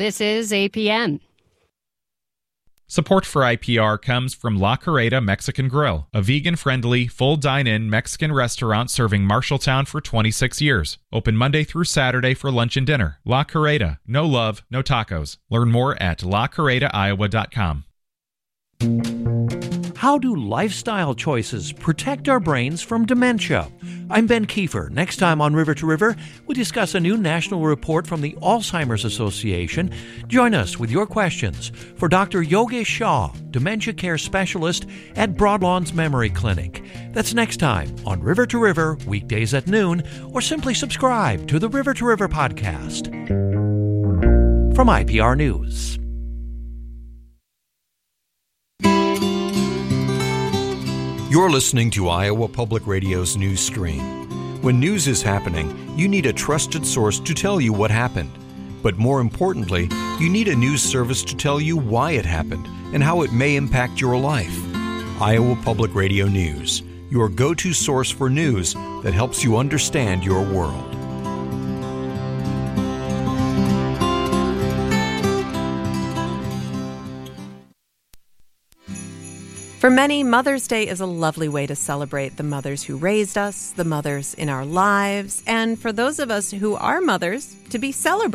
This is APM. Support for IPR comes from La Carreta Mexican Grill, a vegan-friendly, full dine-in Mexican restaurant serving Marshalltown for 26 years. Open Monday through Saturday for lunch and dinner. La Carreta. No love, no tacos. Learn more at lacarretaiowa.com. How do lifestyle choices protect our brains from dementia? I'm Ben Kiefer. Next time on River to River, we discuss a new national report from the Alzheimer's Association. Join us with your questions for Dr. Yogesh Shah, dementia care specialist at Broadlawns Memory Clinic. That's next time on River to River, weekdays at noon, or simply subscribe to the River to River podcast. From IPR News. You're listening to Iowa Public Radio's news screen. When news is happening, you need a trusted source to tell you what happened. But more importantly, you need a news service to tell you why it happened and how it may impact your life. Iowa Public Radio News, your go-to source for news that helps you understand your world. For many, Mother's Day is a lovely way to celebrate the mothers who raised us, the mothers in our lives, and for those of us who are mothers, to be celebrated.